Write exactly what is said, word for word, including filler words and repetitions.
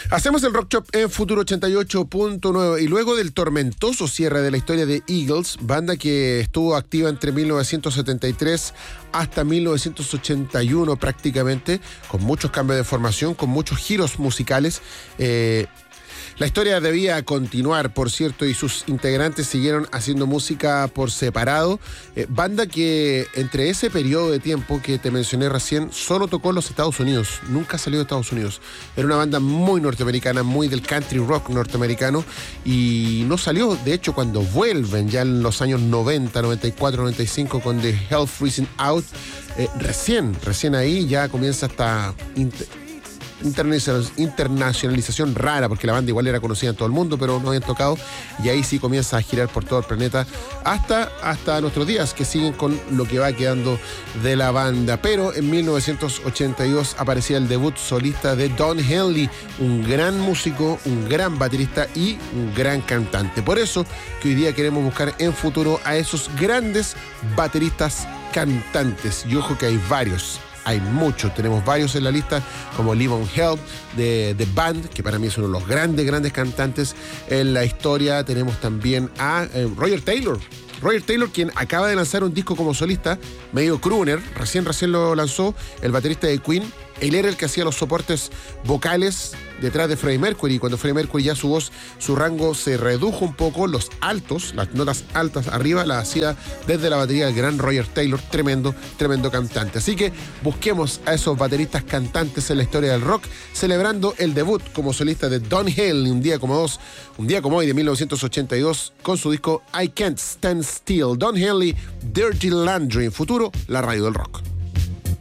Hacemos el Rock Shop en Futuro ochenta y ocho punto nueve y luego del tormentoso cierre de la historia de Eagles, banda que estuvo activa entre mil novecientos setenta y tres hasta mil novecientos ochenta y uno prácticamente, con muchos cambios de formación, con muchos giros musicales. Eh, La historia debía continuar, por cierto, y sus integrantes siguieron haciendo música por separado. Eh, banda que entre ese periodo de tiempo que te mencioné recién, solo tocó en los Estados Unidos, nunca salió de Estados Unidos. Era una banda muy norteamericana, muy del country rock norteamericano, y no salió, de hecho, cuando vuelven ya en los años noventa, noventa y cuatro, noventa y cinco con The Hell Freezing Out, eh, recién, recién ahí ya comienza esta internacionalización rara, porque la banda igual era conocida en todo el mundo, pero no habían tocado, y ahí sí comienza a girar por todo el planeta hasta, hasta nuestros días, que siguen con lo que va quedando de la banda. Pero en mil novecientos ochenta y dos aparecía el debut solista de Don Henley, un gran músico, un gran baterista y un gran cantante. Por eso que hoy día queremos buscar en Futuro a esos grandes bateristas cantantes, y ojo que hay varios. Hay muchos, tenemos varios en la lista, como Levon Helm de The Band, que para mí es uno de los grandes, grandes cantantes en la historia. Tenemos también a eh, Roger Taylor. Roger Taylor, quien acaba de lanzar un disco como solista, medio crooner, recién, recién lo lanzó, el baterista de Queen. Él era el que hacía los soportes vocales detrás de Freddie Mercury, y cuando Freddie Mercury ya su voz, su rango se redujo un poco, los altos, las notas altas arriba, las hacía desde la batería del gran Roger Taylor, tremendo, tremendo cantante. Así que busquemos a esos bateristas cantantes en la historia del rock, celebrando el debut como solista de Don Henley, un día como dos, un día como hoy de mil novecientos ochenta y dos, con su disco I Can't Stand Still. Don Henley, Dirty Laundry, en Futuro, la radio del rock.